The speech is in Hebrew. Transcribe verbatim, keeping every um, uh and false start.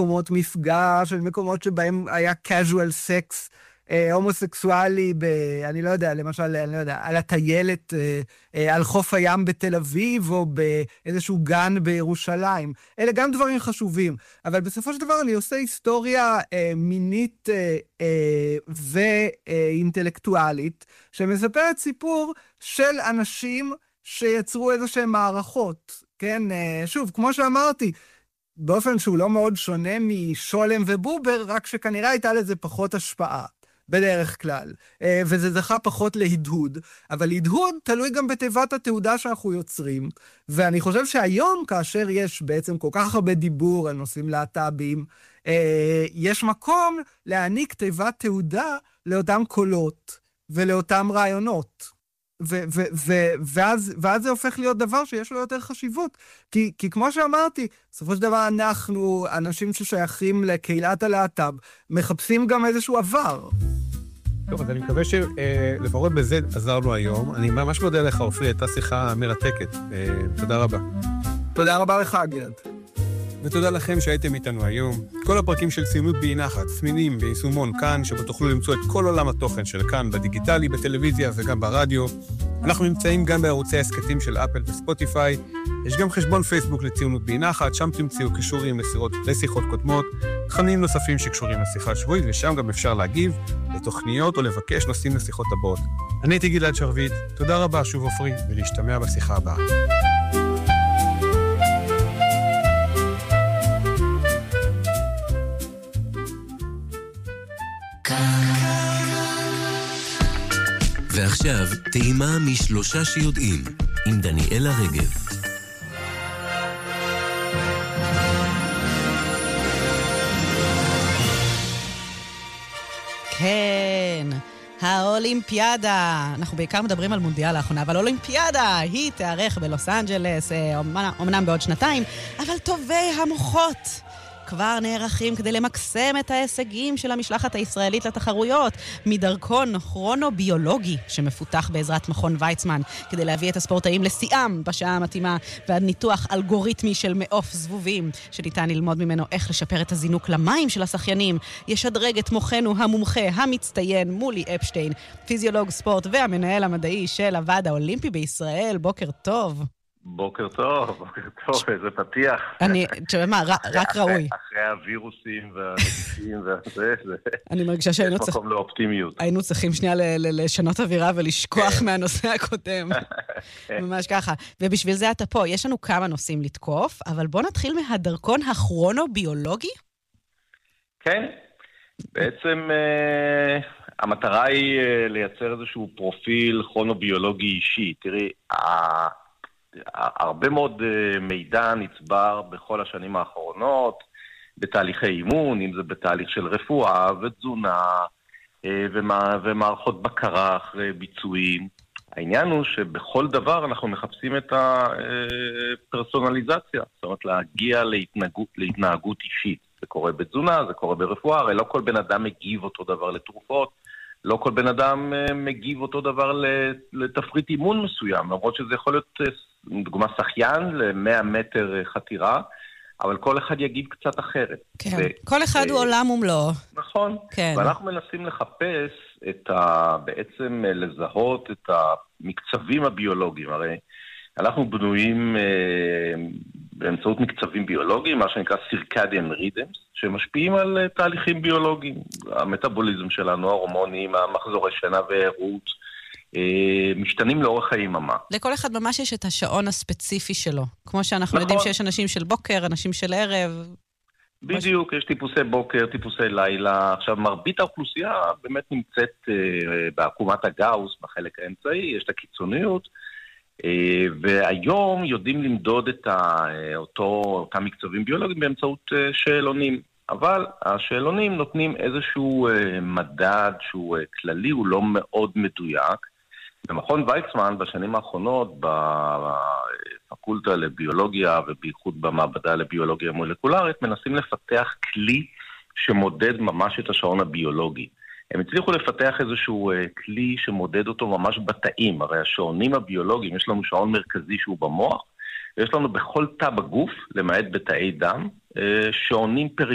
מקומות מפגש, מקומות שבהם היה casual sex, אה, הומוסקסואלי, ב, אני לא יודע, למשל, אני לא יודע, על הטיילת, אה, אה, על חוף הים בתל אביב, או באיזשהו גן בירושלים. אלה גם דברים חשובים. אבל בסופו של דבר אני עושה היסטוריה אה, מינית אה, אה, ואינטלקטואלית, שמספרת סיפור של אנשים שיצרו איזושהי מערכות. כן, אה, שוב, כמו שאמרתי, באופן שהוא לא מאוד שונה משולם ובובר, רק שכנראה הייתה לזה פחות השפעה, בדרך כלל. וזה זכה פחות להדהוד. אבל להדהוד תלוי גם בתיבת התעודה שאנחנו יוצרים. ואני חושב שהיום, כאשר יש בעצם כל כך הרבה דיבור על נושאים להט"בים, יש מקום להעניק תיבת תעודה לאותם קולות ולאותם רעיונות. ו- ו- ו- ואז, ואז זה הופך להיות דבר שיש לו יותר חשיבות. כי, כי כמו שאמרתי, בסופו של דבר אנחנו, אנשים ששייכים לקהילת הלהט"ב, מחפשים גם איזשהו עבר. טוב, אז אני מקווה שלפחות בזה עזרנו היום. אני ממש מודה לך, עופרי, הייתה שיחה מרתקת. תודה רבה. תודה רבה לך, גלעד. ותודה לכם שהייתם איתנו היום. כל הפרקים של ציונות באי נחת, זמינים ביישומון כאן, שבו תוכלו למצוא את כל עולם התוכן של כאן, בדיגיטלי, בטלוויזיה וגם ברדיו. אנחנו נמצאים גם בערוצי העסקתים של אפל וספוטיפיי. יש גם חשבון פייסבוק לציונות באי נחת, שם תמצאו קישורים לשיחות, לשיחות קודמות, תכנים נוספים שקשורים לשיחה שבועית, ושם גם אפשר להגיב לתוכניות או לבקש נושאים לשיחות הבאות. אני הייתי גלעד שרביט, תודה רבה שוב עופרי, ולהשתמע בשיחה הבאה. ועכשיו, טעימה משלושה שיודעים, עם דניאלה רגב. כן, האולימפיאדה. אנחנו בעיקר מדברים על מונדיאל האחרונה, אבל אולימפיאדה היא תארך בלוס אנג'לס, אומנם בעוד שנתיים, אבל טובי המוחות כבר נערכים כדי למקסם את ההישגים של המשלחת הישראלית לתחרויות, מדרכון כרונו-ביולוגי שמפותח בעזרת מכון ויצמן, כדי להביא את הספורטאים לשיאם בשעה המתאימה, ועד ניתוח אלגוריתמי של מעוף זבובים, שניתן ללמוד ממנו איך לשפר את הזינוק למים של השחיינים, ישדרג את מוחנו המומחה המצטיין מולי אפשטיין, פיזיולוג ספורט והמנהל המדעי של הוועד האולימפי בישראל. בוקר טוב. בוקר טוב, בוקר טוב, איזה פתיח. אני, תשמע, מה, רק ראוי. אחרי הווירוסים והנגיפים וזה, אני מרגישה שהיינו יש מקום לאופטימיות. היינו צריכים שנייה לשנות אווירה ולשכוח מהנושא הקודם. ממש ככה. ובשביל זה אתה פה. יש לנו כמה נושאים לתקוף, אבל בוא נתחיל מהדרכון הכרונו-ביולוגי. כן, בעצם המטרה היא לייצר איזשהו פרופיל כרונו-ביולוגי אישי. תראי, הרבה מאוד מידע נצבר בכל השנים האחרונות, בתהליכי אימון, אם זה בתהליך של רפואה ותזונה, ומערכות בקרה אחרי ביצועים. העניין הוא שבכל דבר אנחנו מחפשים את הפרסונליזציה, זאת אומרת להגיע להתנהגות, להתנהגות אישית. זה קורה בתזונה, זה קורה ברפואה, הרי לא כל בן אדם מגיב אותו דבר לתרופות, לא כל בן אדם מגיב אותו דבר לתפריט אימון מסוים, למרות שזה יכול להיות דוגמה שחיין ל-מאה מטר חתירה, אבל כל אחד יגיב קצת אחרת. כן, ו- כל אחד ו- הוא עולם ומלואו. נכון, כן. ואנחנו מנסים לחפש את ה... בעצם לזהות את המקצבים הביולוגיים, הרי אנחנו בנויים אה, באמצעות מקצבים ביולוגיים, מה שנקרא circadian rhythms, שמשפיעים על uh, תהליכים ביולוגיים. המטאבוליזם שלנו, ההורמונים, המחזורי שינה ועירות, אה, משתנים לאורך היממה. לכל אחד ממש יש את השעון הספציפי שלו. כמו שאנחנו נכון. יודעים שיש אנשים של בוקר, אנשים של ערב. בדיוק, יש טיפוסי בוקר, טיפוסי לילה. עכשיו, מרבית האוכלוסייה באמת נמצאת אה, בעקומת הגאוס, בחלק האמצעי, יש את הקיצוניות, והיום יודעים למדוד את אותו, אותם מקצבים ביולוגיים באמצעות שאלונים. אבל השאלונים נותנים איזשהו מדד שהוא כללי, הוא לא מאוד מדויק. במכון ויצמן בשנים האחרונות, בפקולטה לביולוגיה ובייחוד במעבדה לביולוגיה מולקולרית, מנסים לפתח כלי שמודד ממש את השעון הביולוגי. הם הצליחו לפתח איזשהו כלי שמודד אותו ממש בתאים. הרי השעונים הביולוגיים, יש לנו שעון מרכזי שהוא במוח, ויש לנו בכל תא בגוף, למעט בתאי דם, שעונים פריפריים.